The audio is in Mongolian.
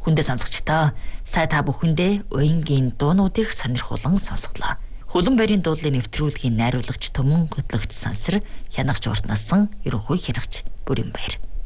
Хүндээ сонсогчдоо сая та бүхэндээ уянгийн дуунуудыг сонирхолон сонсголоо. Хөлөн байрын дуудлын нэвтрүүлгийн найруулагч Төмөн Готлогч Сансар, хянагч Урт насан Ерөнхий хянагч Бүрэн баяр.